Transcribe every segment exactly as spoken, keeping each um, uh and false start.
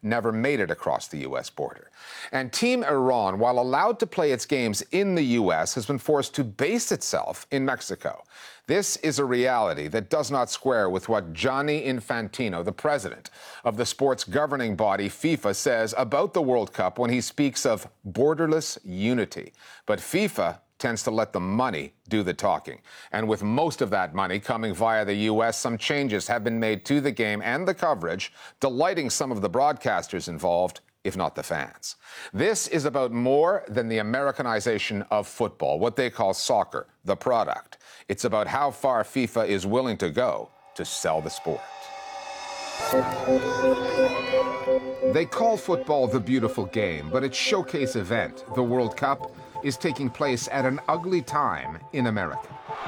never made it across the U S border. And Team Iran, while allowed to play its games in the U S, has been forced to base itself in Mexico. This is a reality that does not square with what Gianni Infantino, the president of the sports governing body FIFA, says about the World Cup when he speaks of borderless unity. But FIFA tends to let the money do the talking. And with most of that money coming via the U S, some changes have been made to the game and the coverage, delighting some of the broadcasters involved, if not the fans. This is about more than the Americanization of football, what they call soccer, the product. It's about how far FIFA is willing to go to sell the sport. They call football the beautiful game, but its showcase event, the World Cup, is taking place at an ugly time in America.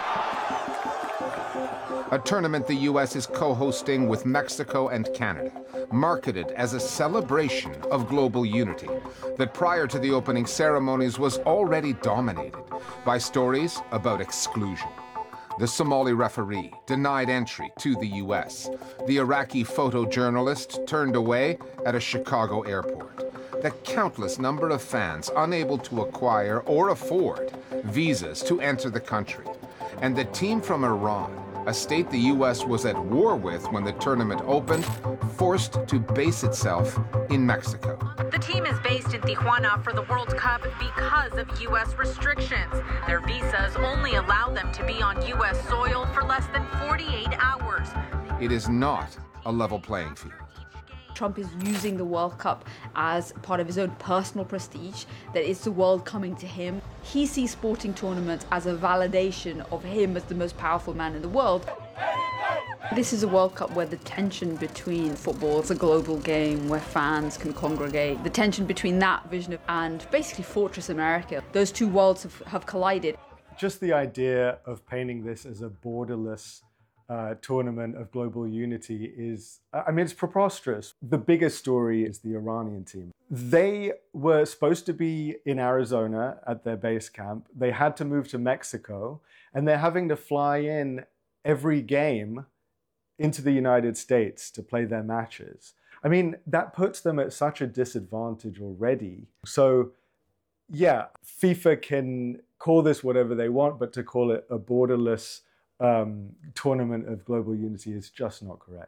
A tournament the U S is co-hosting with Mexico and Canada, marketed as a celebration of global unity that prior to the opening ceremonies was already dominated by stories about exclusion. The Somali referee denied entry to the U S. The Iraqi photojournalist turned away at a Chicago airport. The countless number of fans unable to acquire or afford visas to enter the country. And the team from Iran, a state the U S was at war with when the tournament opened, forced to base itself in Mexico. The team is based in Tijuana for the World Cup because of U S restrictions. Their visas only allow them to be on U S soil for less than forty-eight hours. It is not a level playing field. Trump is using the World Cup as part of his own personal prestige, that it's the world coming to him. He sees sporting tournaments as a validation of him as the most powerful man in the world. This is a World Cup where the tension between football as a global game where fans can congregate, the tension between that vision of, and basically Fortress America, those two worlds have, have collided. Just the idea of painting this as a borderless Uh, tournament of global unity is, I mean, it's preposterous. The biggest story is the Iranian team. They were supposed to be in Arizona at their base camp. They had to move to Mexico, and they're having to fly in every game into the United States to play their matches. I mean, that puts them at such a disadvantage already. So, yeah, FIFA can call this whatever they want, but to call it a borderless Um, tournament of global unity is just not correct.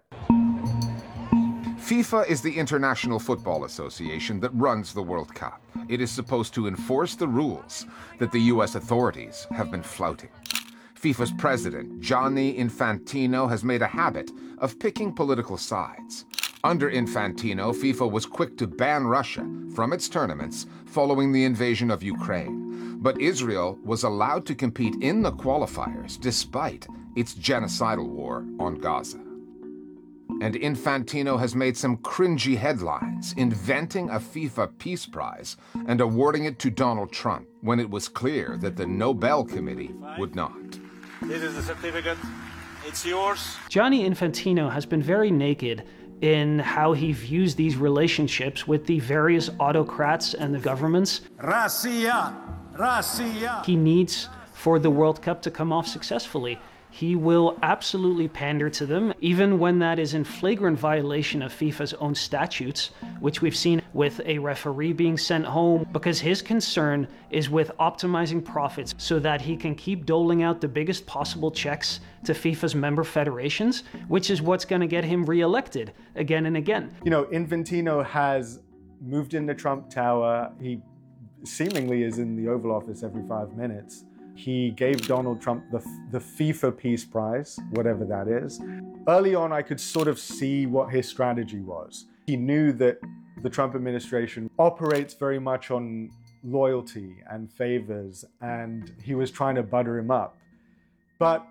FIFA is the International Football Association that runs the World Cup. It is supposed to enforce the rules that the U S authorities have been flouting. FIFA's president, Gianni Infantino, has made a habit of picking political sides. Under Infantino, FIFA was quick to ban Russia from its tournaments following the invasion of Ukraine. But Israel was allowed to compete in the qualifiers despite its genocidal war on Gaza. And Infantino has made some cringy headlines, inventing a FIFA Peace Prize and awarding it to Donald Trump when it was clear that the Nobel Committee would not. This is the certificate. It's yours. Gianni Infantino has been very naked in how he views these relationships with the various autocrats and the governments. Russia! Russia! He needs for the World Cup to come off successfully. He will absolutely pander to them, even when that is in flagrant violation of FIFA's own statutes, which we've seen with a referee being sent home, because his concern is with optimizing profits so that he can keep doling out the biggest possible checks to FIFA's member federations, which is what's going to get him reelected again and again. You know, Infantino has moved into Trump Tower. He seemingly is in the Oval Office every five minutes. He gave Donald Trump the, the FIFA Peace Prize, whatever that is. Early on, I could sort of see what his strategy was. He knew that the Trump administration operates very much on loyalty and favors, and he was trying to butter him up. But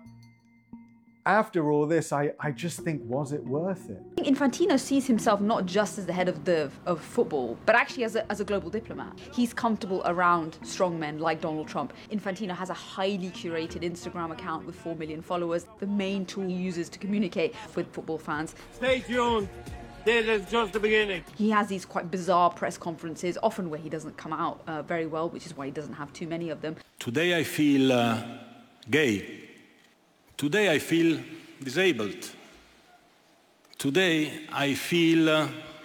after all this, I, I just think, was it worth it? Infantino sees himself not just as the head of the of football, but actually as a, as a global diplomat. He's comfortable around strongmen like Donald Trump. Infantino has a highly curated Instagram account with four million followers, the main tool he uses to communicate with football fans. Stay tuned. This is just the beginning. He has these quite bizarre press conferences, often where he doesn't come out uh, very well, which is why he doesn't have too many of them. Today I feel uh, gay. Today I feel disabled. Today I feel uh,